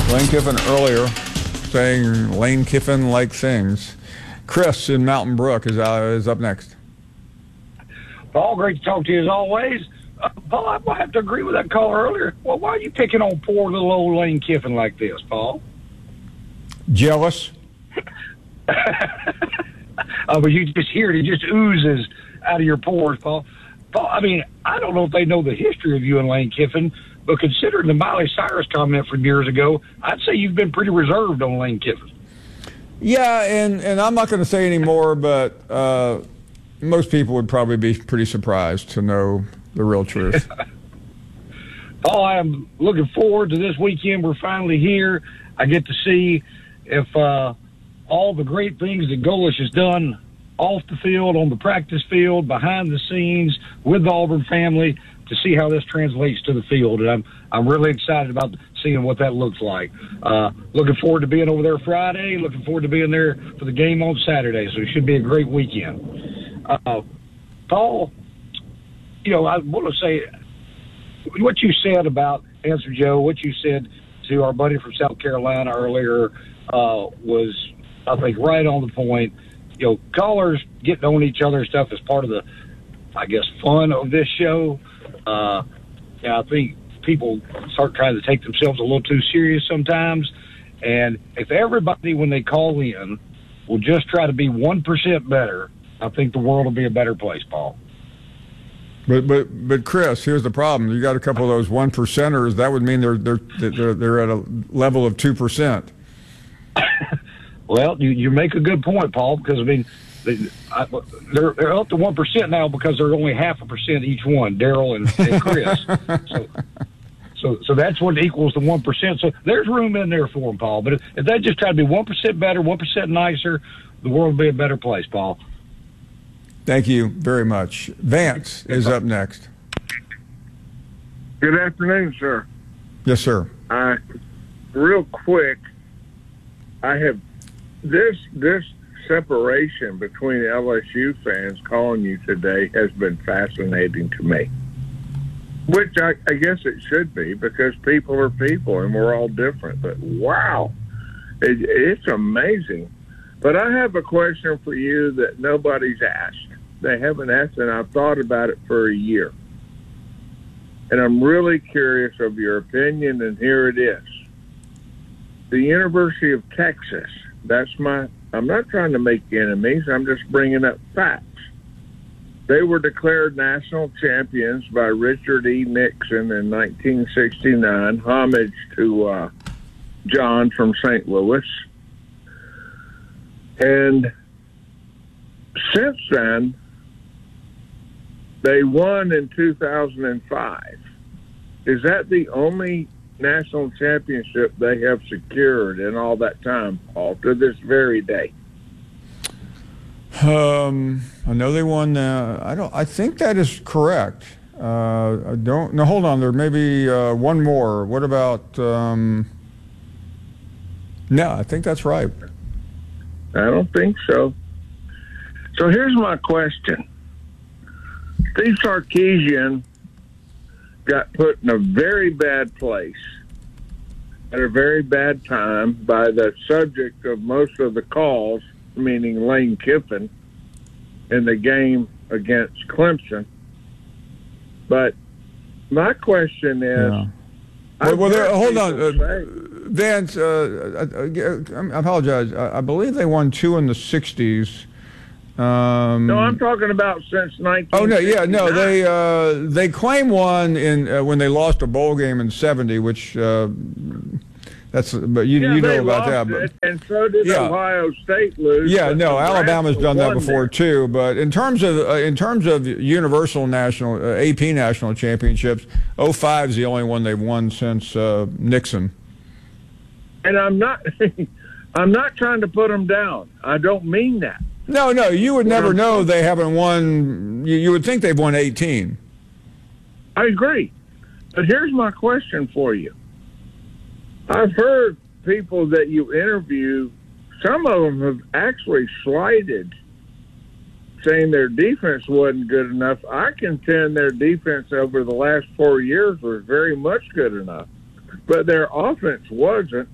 Lane Kiffin earlier saying Lane Kiffin-like things. Chris in Mountain Brook is up next. Paul, great to talk to you as always. Paul, I might have to agree with that caller earlier. Well, why are you picking on poor little old Lane Kiffin like this, Paul? Jealous? But you just hear it just oozes out of your pores, Paul. Paul, I mean, I don't know if they know the history of you and Lane Kiffin, but considering the Miley Cyrus comment from years ago, I'd say you've been pretty reserved on Lane Kiffin. Yeah, and I'm not going to say any more, but most people would probably be pretty surprised to know the real truth. Paul, I am looking forward to this weekend. We're finally here. I get to see if all the great things that Golesh has done off the field, on the practice field, behind the scenes, with the Auburn family, to see how this translates to the field. And I'm really excited about seeing what that looks like. Looking forward to being over there Friday. Looking forward to being there for the game on Saturday. So it should be a great weekend. Paul, you know, I want to say what you said about Answer Joe, what you said to our buddy from South Carolina earlier was, I think, right on the point. You know, callers getting on each other and stuff is part of the, I guess, fun of this show. I think people start trying to take themselves a little too serious sometimes. And if everybody, when they call in, will just try to be 1% better, I think the world will be a better place, Paul. But Chris, here's the problem. You got a couple of those 1%ers. That would mean they're at a level of 2%. Well, you make a good point, Paul, because I mean they're up to 1% now because they're only 0.5% each one, Daryl and Chris. So that's what equals the 1%. So there's room in there for them, Paul. But if they just try to be 1% better, 1% nicer, the world will be a better place, Paul. Thank you very much. Vance is up next. Good afternoon, sir. Yes, sir. Real quick, I have this separation between LSU fans calling you today has been fascinating to me. Which I guess it should be, because people are people and we're all different. But wow, it's amazing. But I have a question for you that nobody's asked. They haven't asked, and I've thought about it for a year. And I'm really curious of your opinion, and here it is. The University of Texas, I'm not trying to make enemies, I'm just bringing up facts. They were declared national champions by Richard E. Nixon in 1969, homage to John from St. Louis. And since then, they won in 2005. Is that the only national championship they have secured in all that time, Paul, to this very day? I know they won. I think that is correct. I don't. No, hold on. There may be one more. What about? No, I think that's right. I don't think so. So here's my question. Steve Sarkisian got put in a very bad place at a very bad time by the subject of most of the calls, meaning Lane Kiffin, in the game against Clemson. But my question is... Yeah. Hold on. Vance, I apologize. I believe they won 2 in the 60s. No, I'm talking about since 19. Oh no, yeah, no. They claim one in when they lost a bowl game in '70, which that's. But you know about that. But, and so did Ohio State lose. Yeah, no, Alabama's done that before too. But in terms of universal national AP national championships, 05 is the only one they've won since Nixon. And I'm not trying to put them down. I don't mean that. No, you would never know they haven't won. You would think they've won 18. I agree. But here's my question for you. I've heard people that you interview, some of them have actually slighted, saying their defense wasn't good enough. I contend their defense over the last 4 years was very much good enough. But their offense wasn't.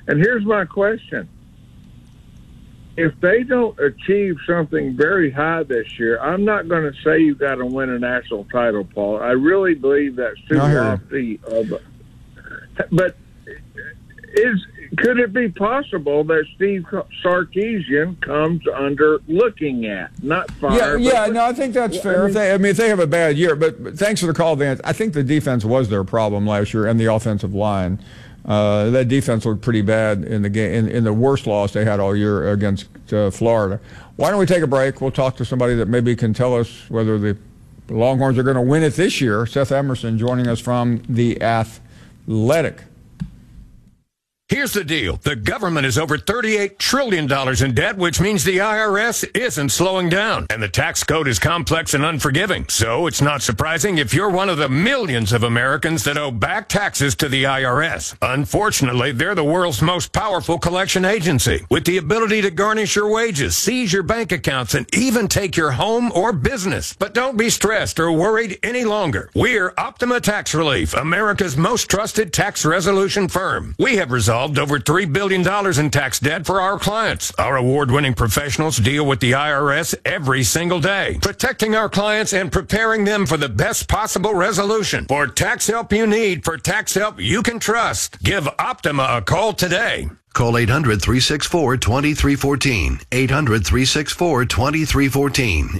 And here's my question. If they don't achieve something very high this year, I'm not going to say you got to win a national title, Paul. I really believe that's too lofty. But could it be possible that Steve Sarkisian comes under looking at, not fired? No, I think that's fair. If they have a bad year, but thanks for the call, Vance. I think the defense was their problem last year, and the offensive line. That defense looked pretty bad in the game, in the worst loss they had all year against Florida. Why don't we take a break? We'll talk to somebody that maybe can tell us whether the Longhorns are going to win it this year. Seth Emerson joining us from The Athletic. Here's the deal. The government is over $38 trillion in debt, which means the IRS isn't slowing down. And the tax code is complex and unforgiving. So it's not surprising if you're one of the millions of Americans that owe back taxes to the IRS. Unfortunately, they're the world's most powerful collection agency, with the ability to garnish your wages, seize your bank accounts, and even take your home or business. But don't be stressed or worried any longer. We're Optima Tax Relief, America's most trusted tax resolution firm. We have resolved over $3 billion in tax debt for our clients. Our award-winning professionals deal with the IRS every single day, protecting our clients and preparing them for the best possible resolution. For tax help you need, for tax help you can trust, give Optima a call today. Call 800-364-2314. 800-364-2314.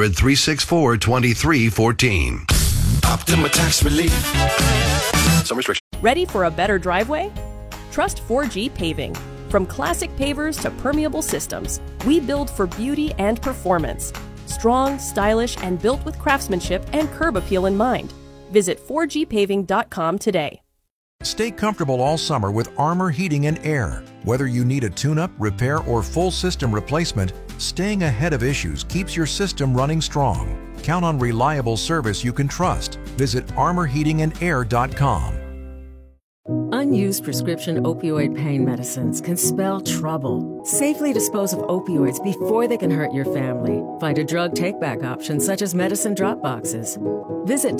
800-364-2314. Optima Tax Relief. Some restrictions. Ready for a better driveway? Trust 4G Paving. From classic pavers to permeable systems, we build for beauty and performance. Strong, stylish, and built with craftsmanship and curb appeal in mind. Visit 4gpaving.com today. Stay comfortable all summer with Armor Heating and Air. Whether you need a tune-up, repair, or full system replacement, staying ahead of issues keeps your system running strong. Count on reliable service you can trust. Visit armorheatingandair.com. Unused prescription opioid pain medicines can spell trouble. Safely dispose of opioids before they can hurt your family. Find a drug take-back option such as medicine drop boxes. Visit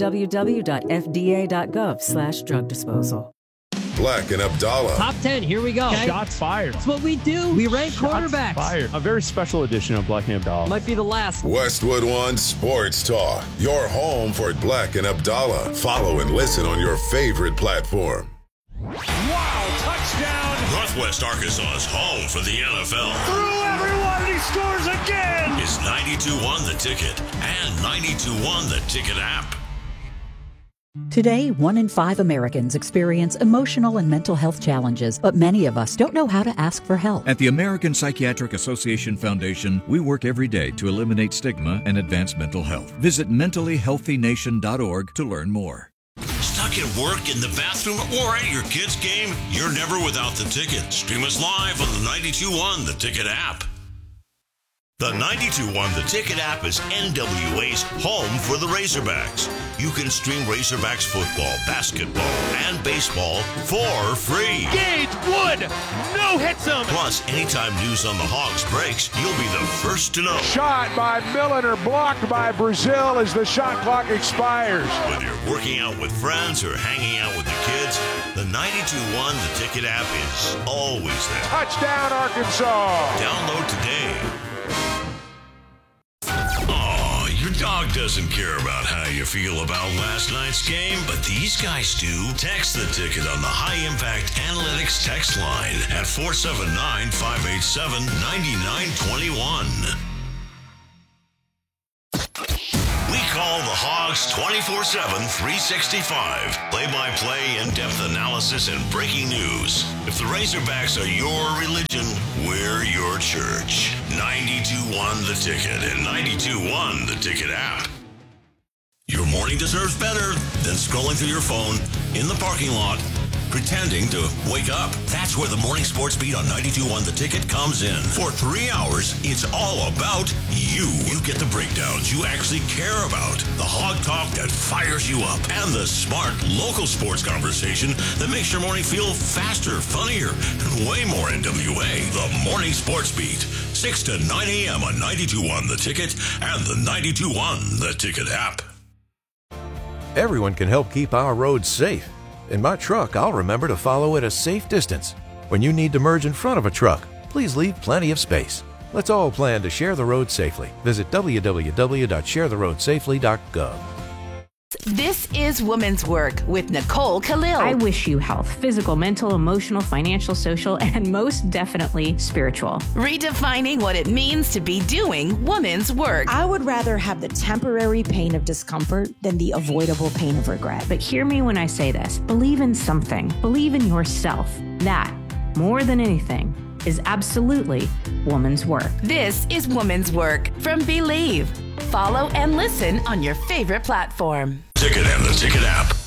www.fda.gov/drug disposal. Black and Abdallah. Top 10, here we go. Okay? Shots fired. That's what we do. We rank quarterbacks. Fired. A very special edition of Black and Abdallah. Might be the last. Westwood One Sports Talk. Your home for Black and Abdallah. Follow and listen on your favorite platform. Wow, touchdown. Northwest Arkansas's home for the NFL. Through everyone, and he scores again. It's 92.1 The Ticket and 92.1 The Ticket app. Today, 1 in 5 Americans experience emotional and mental health challenges, but many of us don't know how to ask for help. At the American Psychiatric Association Foundation, we work every day to eliminate stigma and advance mental health. Visit mentallyhealthynation.org to learn more. Stuck at work, in the bathroom, or at your kid's game? You're never without The Ticket. Stream us live on the 92.1 The Ticket app. The 92.1 The Ticket app is NWA's home for the Razorbacks. You can stream Razorbacks football, basketball, and baseball for free. Gage Wood, no hits him. Plus, anytime news on the Hogs breaks, you'll be the first to know. Shot by Milliner, blocked by Brazil as the shot clock expires. Whether you're working out with friends or hanging out with the kids, the 92.1 The Ticket app is always there. Touchdown, Arkansas. Download today. Oh, your dog doesn't care about how you feel about last night's game, but these guys do. Text The Ticket on the High Impact Analytics text line at 479-587-9921. We call the Hogs 24/7, 365. Play-by-play, in-depth analysis, and breaking news. If the Razorbacks are your religion, we're your church. 92.1 The Ticket and 92.1 The Ticket app. Your morning deserves better than scrolling through your phone in the parking lot, pretending to wake up. That's where the Morning Sports Beat on 92.1 The Ticket comes in. For 3 hours, it's all about you. You get the breakdowns you actually care about, the hog talk that fires you up, and the smart local sports conversation that makes your morning feel faster, funnier, and way more NWA. The Morning Sports Beat, 6 to 9 a.m. on 92.1 The Ticket and the 92.1 The Ticket app. Everyone can help keep our roads safe. In my truck, I'll remember to follow at a safe distance. When you need to merge in front of a truck, please leave plenty of space. Let's all plan to share the road safely. Visit www.sharetheroadsafely.gov. This is Woman's Work with Nicole Khalil. I wish you health, physical, mental, emotional, financial, social, and most definitely spiritual. Redefining what it means to be doing woman's work. I would rather have the temporary pain of discomfort than the avoidable pain of regret. But hear me when I say this. Believe in something. Believe in yourself. That, more than anything, is absolutely woman's work. This is Woman's Work from Believe. Follow and listen on your favorite platform. Ticket and the Ticket app.